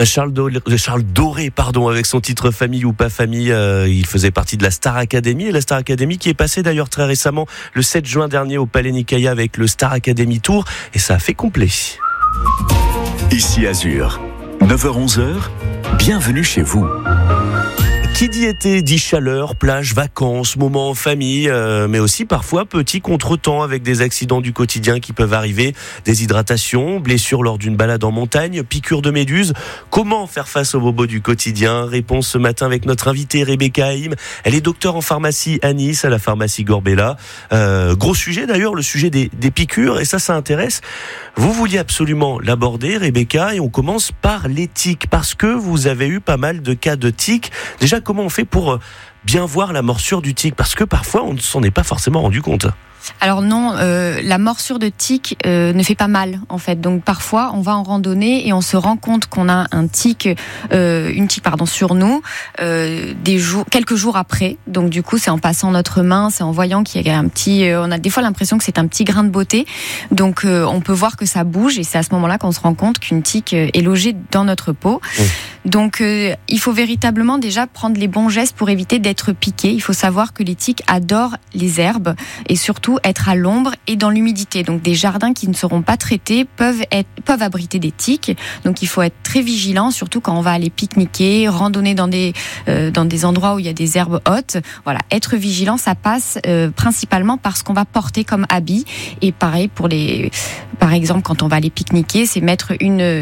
Charles Doré, avec son titre Famille ou pas famille. Il faisait partie de la Star Academy, et la Star Academy qui est passée d'ailleurs très récemment, le 7 juin dernier, au Palais Nicaïa avec le Star Academy Tour, et ça a fait complet. Ici Azur, 9h-11h, bienvenue chez vous. Qui dit été dit chaleur, plage, vacances, moments en famille, mais aussi parfois petits contretemps avec des accidents du quotidien qui peuvent arriver, déshydratation, blessures lors d'une balade en montagne, piqûres de méduses. Comment faire face aux bobos du quotidien? Réponse ce matin avec notre invitée Rebecca Haïm. Elle est docteure en pharmacie à Nice, à la pharmacie Gorbella. Gros sujet d'ailleurs, le sujet des piqûres, et ça intéresse. Vous vouliez absolument l'aborder, Rebecca, et on commence par les tiques, parce que vous avez eu pas mal de cas de tiques. Déjà, comment on fait pour bien voir la morsure du tique? Parce que parfois, on ne s'en est pas forcément rendu compte. Alors non, la morsure de tique ne fait pas mal en fait. Donc parfois on va en randonnée et on se rend compte qu'on a une tique sur nous quelques jours après. Donc du coup c'est en passant notre main, c'est en voyant qu'il y a on a des fois l'impression que c'est un petit grain de beauté. Donc on peut voir que ça bouge et c'est à ce moment-là qu'on se rend compte qu'une tique est logée dans notre peau. Donc il faut véritablement déjà prendre les bons gestes pour éviter d'être piqué. Il faut savoir que les tiques adorent les herbes et surtout être à l'ombre et dans l'humidité. Donc des jardins qui ne seront pas traités peuvent abriter des tiques. Donc il faut être très vigilant, surtout quand on va aller pique-niquer, randonner dans des endroits où il y a des herbes hautes. Voilà, être vigilant, ça passe principalement par ce qu'on va porter comme habit. Et pareil par exemple, quand on va aller pique-niquer, c'est mettre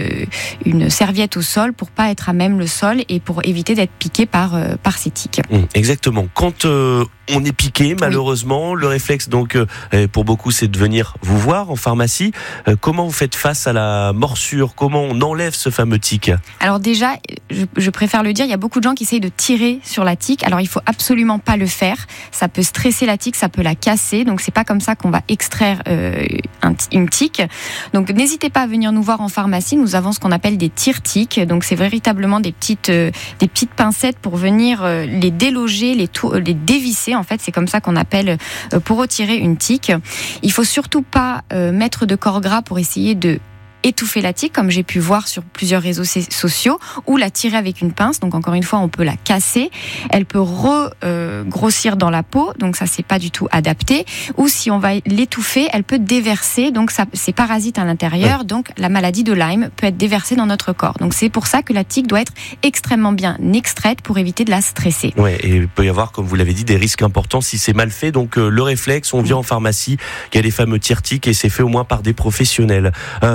une serviette au sol pour pas être à même le sol et pour éviter d'être piqué par ces tiques. Exactement. Quand on est piqué, malheureusement, le réflexe donc pour beaucoup c'est de venir vous voir en pharmacie. Comment vous faites face à la morsure? Comment on enlève ce fameux tique? Alors déjà, je préfère le dire, il y a beaucoup de gens qui essayent de tirer sur la tique. Alors il faut absolument pas le faire. Ça peut stresser la tique, ça peut la casser. Donc c'est pas comme ça qu'on va extraire une tique. Donc n'hésitez pas à venir nous voir en pharmacie. Nous avons ce qu'on appelle des tire-tiques. Donc c'est véritablement des petites pincettes pour venir les déloger, les dévisser. En fait, c'est comme ça qu'on appelle pour retirer une tique. Il faut surtout pas mettre de corps gras pour essayer de étouffer la tique, comme j'ai pu voir sur plusieurs réseaux sociaux, ou la tirer avec une pince. Donc encore une fois, on peut la casser. Elle peut grossir dans la peau, donc ça c'est pas du tout adapté. Ou si on va l'étouffer, elle peut déverser, donc ça c'est parasite à l'intérieur. Donc la maladie de Lyme peut être déversée dans notre corps. Donc c'est pour ça que la tique doit être extrêmement bien extraite pour éviter de la stresser. Ouais, et il peut y avoir, comme vous l'avez dit, des risques importants si c'est mal fait. Donc le réflexe, on vient en pharmacie, il y a les fameux tire-tiques et c'est fait au moins par des professionnels.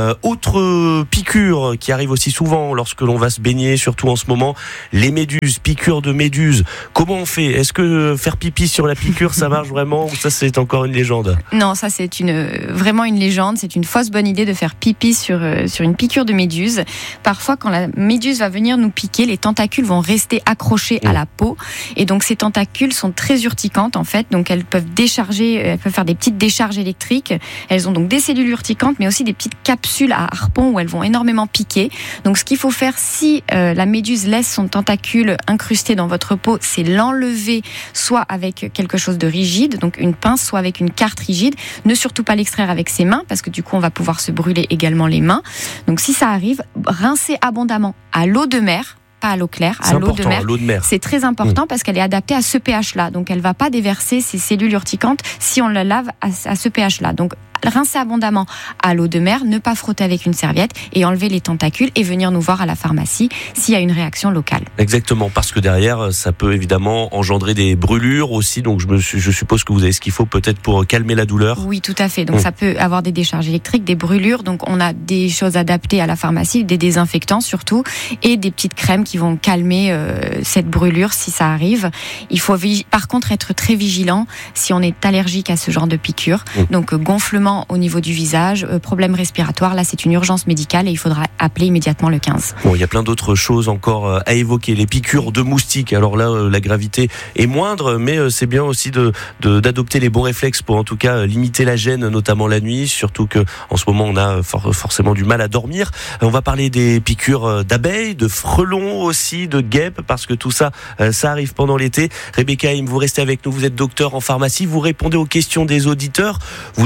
Autre piqûre qui arrive aussi souvent lorsque l'on va se baigner, surtout en ce moment, les méduses, piqûres de méduses. Comment on fait? Est-ce que faire pipi sur la piqûre, ça marche vraiment, ou ça c'est encore une légende? Non, ça c'est vraiment une légende. C'est une fausse bonne idée de faire pipi sur une piqûre de méduse. Parfois, quand la méduse va venir nous piquer, les tentacules vont rester accrochés à la peau. Et donc ces tentacules sont très urticantes en fait. Donc elles peuvent faire des petites décharges électriques. Elles ont donc des cellules urticantes, mais aussi des petites capsules à harpon où elles vont énormément piquer. Donc ce qu'il faut faire si la méduse laisse son tentacule incrusté dans votre peau, c'est l'enlever soit avec quelque chose de rigide, donc une pince, soit avec une carte rigide. Ne surtout pas l'extraire avec ses mains parce que du coup on va pouvoir se brûler également les mains. Donc si ça arrive, rincez abondamment à l'eau de mer, pas à l'eau claire, à l'eau de mer. C'est très important parce qu'elle est adaptée à ce pH-là. Donc elle va pas déverser ses cellules urticantes si on la lave à ce pH-là. Donc rincer abondamment à l'eau de mer, ne pas frotter avec une serviette et enlever les tentacules et venir nous voir à la pharmacie s'il y a une réaction locale. Exactement, parce que derrière, ça peut évidemment engendrer des brûlures aussi. Donc je suppose que vous avez ce qu'il faut peut-être pour calmer la douleur. Oui, tout à fait. Donc ça peut avoir des décharges électriques, des brûlures. Donc on a des choses adaptées à la pharmacie, des désinfectants surtout, et des petites crèmes qui vont calmer cette brûlure si ça arrive. Il faut par contre être très vigilant si on est allergique à ce genre de piqûre. Donc gonflement au niveau du visage, problème respiratoire, là c'est une urgence médicale et il faudra appeler immédiatement le 15. Bon, il y a plein d'autres choses encore à évoquer. Les piqûres de moustiques, alors là la gravité est moindre, mais c'est bien aussi d'adopter les bons réflexes pour en tout cas limiter la gêne, notamment la nuit, surtout que en ce moment on a forcément du mal à dormir. On va parler des piqûres d'abeilles, de frelons aussi, de guêpes, parce que tout ça, ça arrive pendant l'été. Rebecca Haïm, vous restez avec nous, vous êtes docteur en pharmacie, vous répondez aux questions des auditeurs. Vous en avez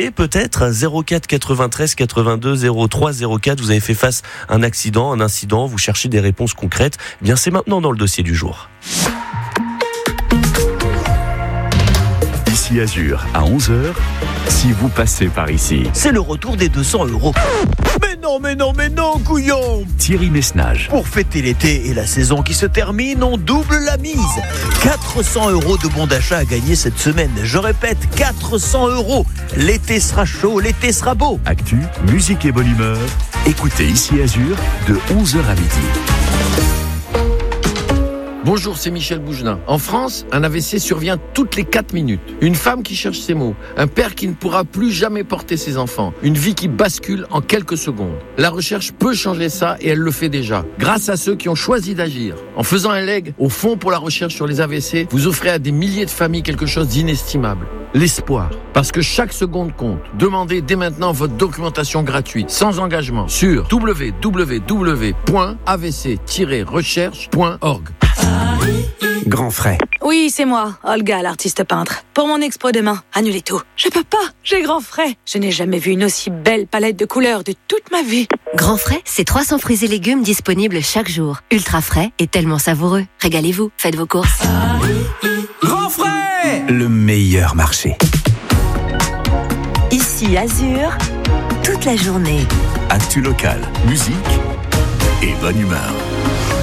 appeler peut-être 04 93 82 03 04. Vous avez fait face à un accident, un incident, vous cherchez des réponses concrètes. Eh bien, c'est maintenant dans le dossier du jour. Ici Azur, à 11h, si vous passez par ici. C'est le retour des 200 €. Mais non, couillon! Thierry Messnage. Pour fêter l'été et la saison qui se termine, on double la mise. 400 € de bons d'achat à gagner cette semaine. Je répète, 400 €. L'été sera chaud, l'été sera beau. Actu, musique et bonne humeur. Écoutez Ici Azur de 11h à midi. Bonjour, c'est Michel Bougelin. En France, un AVC survient toutes les 4 minutes. Une femme qui cherche ses mots. Un père qui ne pourra plus jamais porter ses enfants. Une vie qui bascule en quelques secondes. La recherche peut changer ça et elle le fait déjà. Grâce à ceux qui ont choisi d'agir. En faisant un leg au Fonds pour la recherche sur les AVC, vous offrez à des milliers de familles quelque chose d'inestimable. L'espoir. Parce que chaque seconde compte. Demandez dès maintenant votre documentation gratuite, sans engagement, sur www.avc-recherche.org. Grand frais. Oui, c'est moi, Olga, l'artiste peintre. Pour mon expo demain, annulez tout. Je peux pas, j'ai grand frais. Je n'ai jamais vu une aussi belle palette de couleurs de toute ma vie. Grand frais, c'est 300 fruits et légumes disponibles chaque jour. Ultra frais et tellement savoureux. Régalez-vous, faites vos courses. Grand frais, le meilleur marché. Ici Azur, toute la journée. Actu locale, musique et bonne humeur.